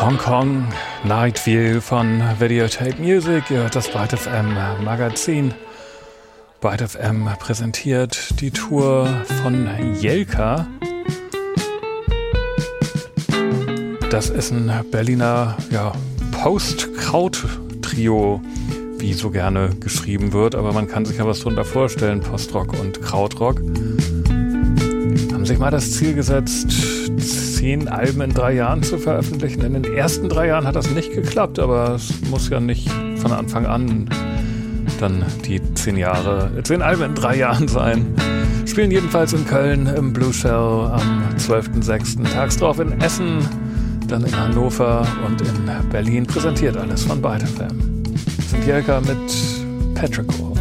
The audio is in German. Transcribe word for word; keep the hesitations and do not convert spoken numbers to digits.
Hong Kong Night View von Videotape Music, ihr hört das Byte F M Magazin. Byte F M präsentiert die Tour von Jelka. Das ist ein Berliner ja, Post-Kraut-Trio, wie so gerne geschrieben wird, aber man kann sich ja was drunter vorstellen, Postrock und Krautrock. Haben sich mal das Ziel gesetzt, zehn Alben in drei Jahren zu veröffentlichen. In den ersten drei Jahren hat das nicht geklappt, aber es muss ja nicht von Anfang an dann die zehn Jahre, zehn Alben in drei Jahren sein. Spielen jedenfalls in Köln im Blue Shell am zwölften sechsten Tags drauf in Essen, dann in Hannover und in Berlin. Präsentiert alles von Byte F M. Das sind Jelka mit Petrichor.